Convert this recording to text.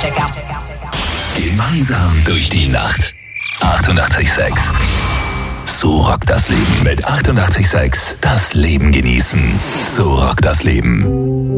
Gemeinsam durch die Nacht. 88,6. So rockt das Leben. Mit 88,6 das Leben genießen. So rockt das Leben.